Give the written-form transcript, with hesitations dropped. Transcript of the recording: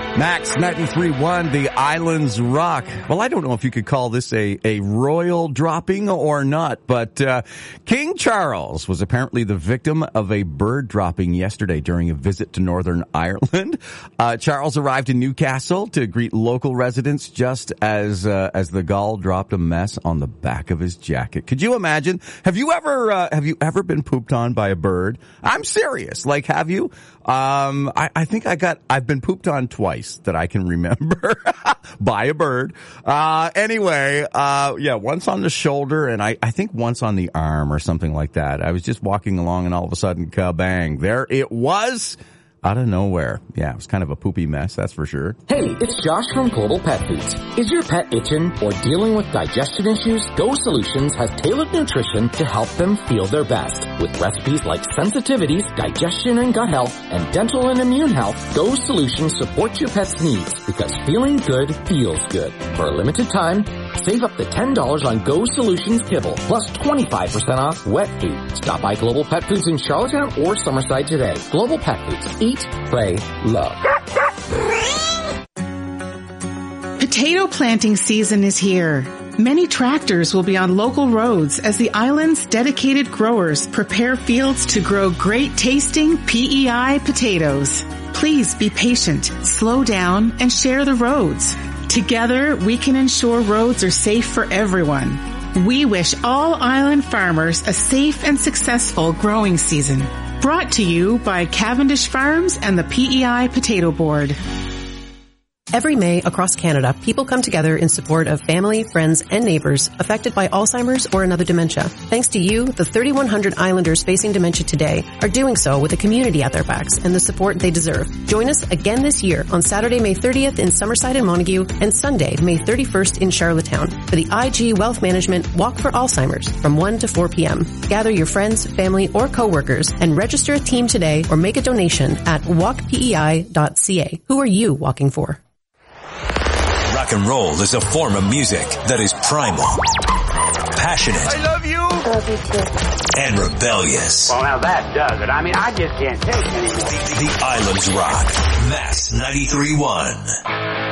Max 93.1, the Islands Rock. Well, I don't know if you could call this a royal dropping or not, but King Charles was apparently the victim of a bird dropping yesterday during a visit to Northern Ireland. Charles arrived in Newcastle to greet local residents just as the gull dropped a mess on the back of his jacket. Could you imagine? Have you ever been pooped on by a bird? I'm serious. Like, have you? I think I've been pooped on twice that I can remember by a bird. Anyway, once on the shoulder and I think once on the arm or something like that. I was just walking along and all of a sudden, kabang, there it was. Out of nowhere. Yeah, it was kind of a poopy mess, that's for sure. Hey, it's Josh from Global Pet Foods. Is your pet itching or dealing with digestion issues? Go Solutions has tailored nutrition to help them feel their best. With recipes like sensitivities, digestion and gut health, and dental and immune health, Go Solutions supports your pet's needs because feeling good feels good. For a limited time, save up to $10 on Go Solutions kibble, plus 25% off wet food. Stop by Global Pet Foods in Charlottetown or Summerside today. Global Pet Foods. Eat, play, love. Potato planting season is here. Many tractors will be on local roads as the island's dedicated growers prepare fields to grow great tasting PEI potatoes. Please be patient, slow down, and share the roads. Together, we can ensure roads are safe for everyone. We wish all island farmers a safe and successful growing season. Brought to you by Cavendish Farms and the PEI Potato Board. Every May across Canada, people come together in support of family, friends, and neighbors affected by Alzheimer's or another dementia. Thanks to you, the 3,100 Islanders facing dementia today are doing so with a community at their backs and the support they deserve. Join us again this year on Saturday, May 30th in Summerside and Montague and Sunday, May 31st in Charlottetown for the IG Wealth Management Walk for Alzheimer's from 1 to 4 p.m. Gather your friends, family, or coworkers and register a team today or make a donation at walkpei.ca. Who are you walking for? Rock and roll is a form of music that is primal, passionate. I love you. Love you too. And rebellious. Well, now that does it. I mean, I just can't take it anymore. The Islands Rock. Max 93.1.